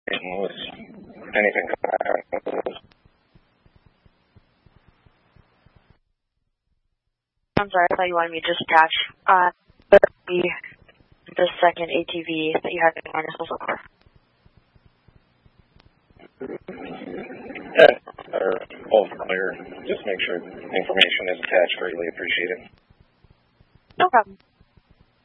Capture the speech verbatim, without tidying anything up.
was anything. I'm sorry, I thought you wanted me to just attach uh, the, the second A T V that you had in mind so far. Yeah, or all familiar. Just make sure the information is attached. Greatly appreciated. No problem.